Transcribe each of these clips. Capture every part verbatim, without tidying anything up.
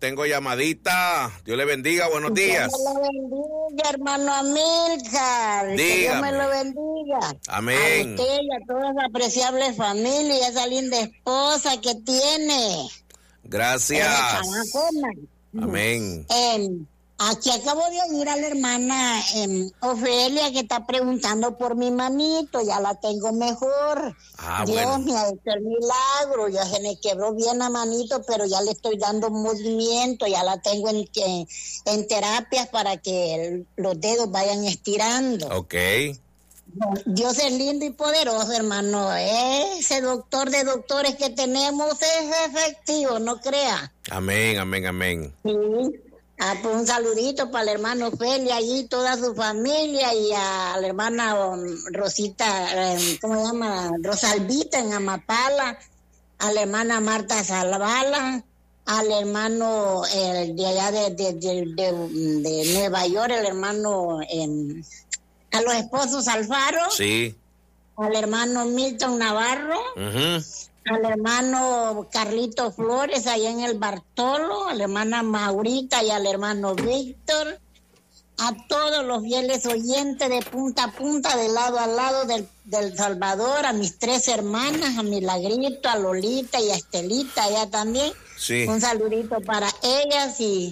tengo llamadita. Dios le bendiga, buenos días. Dios me lo bendiga, hermano Amílcar. Que Dios me lo bendiga. Amén. A usted y a toda esa apreciable familia y a esa linda esposa que tiene. Gracias. Amén. Eh, aquí acabo de oír a la hermana eh, Ofelia que está preguntando por mi manito. Ya la tengo mejor. Ah, Dios bueno. me ha hecho el milagro. Ya se me quebró bien la manito, pero ya le estoy dando movimiento. Ya la tengo en, en, en terapias para que el, los dedos vayan estirando. Ok. Dios es lindo y poderoso, hermano. Ese doctor de doctores que tenemos es efectivo, no crea. Amén, amén, amén. Sí. Ah, pues un saludito para el hermano Feli allí, toda su familia, y a la hermana um, Rosita, um, ¿cómo se llama? Rosalvita en Amapala, a la hermana Marta Salvala, al hermano eh, de allá de, de, de, de, de Nueva York, el hermano... Eh, a los esposos Alfaro, sí, al hermano Milton Navarro, uh-huh. al hermano Carlito Flores allá en el Bartolo, a la hermana Maurita y al hermano Víctor, a todos los fieles oyentes de punta a punta, de lado a lado del, del Salvador, a mis tres hermanas, a Milagrito, a Lolita y a Estelita allá también. Sí. Un saludito para ellas y...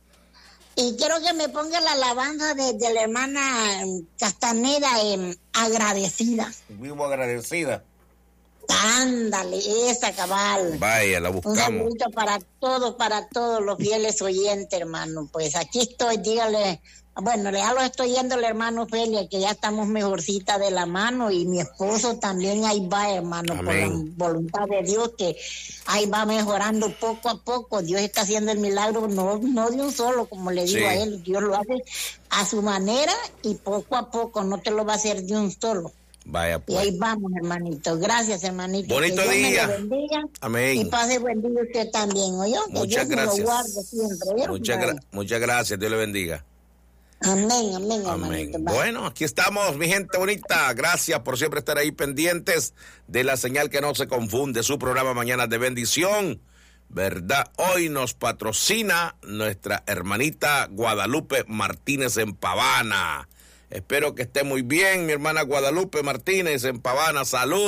Y quiero que me ponga la alabanza de, de la hermana Castaneda, eh, agradecida. Vivo agradecida. Ándale, esa cabal. Vaya, la buscamos. Un saludito para todos, para todos los fieles oyentes, hermano. Pues aquí estoy, dígale. Bueno, ya lo estoy yendo el hermano Felia, que ya estamos mejorcita de la mano, y mi esposo también ahí va, hermano. Amén. Por la voluntad de Dios, que ahí va mejorando poco a poco. Dios está haciendo el milagro, no, no de un solo, como le digo, sí, a él. Dios lo hace a su manera y poco a poco, no te lo va a hacer de un solo. Vaya, pues. Y ahí vamos, hermanito. Gracias, hermanito. Bonito que Dios día. Me lo bendiga. Amén. Y pase buen día usted también, ¿oyó? Que Muchas Dios gracias. Me lo guarde siempre, Muchas, gra- muchas gracias. Dios le bendiga. Amén, amén, amén. Bueno, aquí estamos, mi gente bonita. Gracias por siempre estar ahí pendientes de la señal que no se confunde. Su programa Mañanas de Bendición, ¿verdad? Hoy nos patrocina nuestra hermanita Guadalupe Martínez en Pavana. Espero que esté muy bien, mi hermana Guadalupe Martínez en Pavana. Salud.